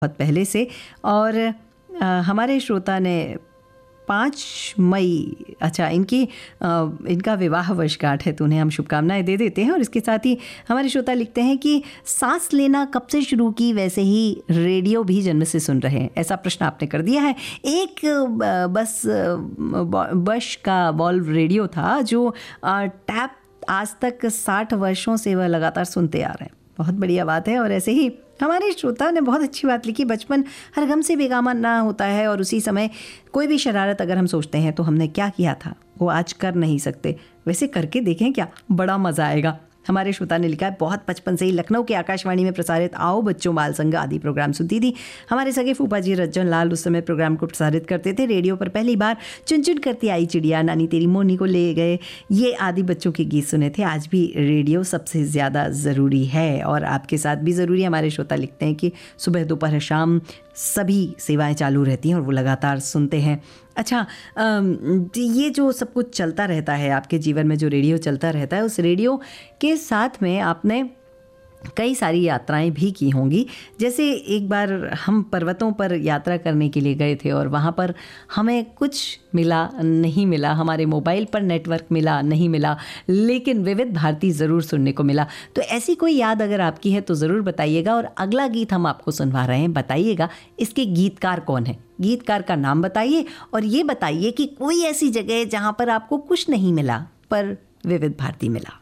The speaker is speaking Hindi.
बहुत पहले से। और हमारे श्रोता ने 5 मई, अच्छा इनका विवाह वर्षगांठ है तो उन्हें हम शुभकामनाएं दे देते हैं। और इसके साथ ही हमारे श्रोता लिखते हैं कि सांस लेना कब से शुरू की, वैसे ही रेडियो भी जन्म से सुन रहे हैं, ऐसा प्रश्न आपने कर दिया है। एक बश का वॉल्व रेडियो था जो टैप आज तक 60 वर्षों से वह लगातार सुनते आ रहे हैं। बहुत बढ़िया बात है। और ऐसे ही हमारे श्रोता ने बहुत अच्छी बात लिखी, बचपन हर गम से बेगामा ना होता है और उसी समय कोई भी शरारत अगर हम सोचते हैं तो हमने क्या किया था वो आज कर नहीं सकते, वैसे करके देखें क्या, बड़ा मज़ा आएगा। हमारे श्रोता ने लिखा है बहुत बचपन से ही लखनऊ के आकाशवाणी में प्रसारित आओ बच्चों बाल संग आदि प्रोग्राम सुनती थी। हमारे सगे फूफा जी रज्जन लाल उस समय प्रोग्राम को प्रसारित करते थे। रेडियो पर पहली बार चुन चुन करती आई चिड़िया, नानी तेरी मोनी को ले गए, ये आदि बच्चों के गीत सुने थे। आज भी रेडियो सबसे ज़्यादा ज़रूरी है और आपके साथ भी ज़रूरी है। हमारे श्रोता लिखते हैं कि सुबह दोपहर शाम सभी सेवाएं चालू रहती हैं और वो लगातार सुनते हैं। अच्छा, ये जो सब कुछ चलता रहता है आपके जीवन में, जो रेडियो चलता रहता है, उस रेडियो के साथ में आपने कई सारी यात्राएं भी की होंगी। जैसे एक बार हम पर्वतों पर यात्रा करने के लिए गए थे और वहाँ पर हमें कुछ मिला नहीं मिला, हमारे मोबाइल पर नेटवर्क मिला नहीं मिला, लेकिन विविध भारती ज़रूर सुनने को मिला। तो ऐसी कोई याद अगर आपकी है तो ज़रूर बताइएगा। और अगला गीत हम आपको सुनवा रहे हैं, बताइएगा इसके गीतकार कौन है, गीतकार का नाम बताइए और ये बताइए कि कोई ऐसी जगह जहाँ पर आपको कुछ नहीं मिला पर विविध भारती मिला।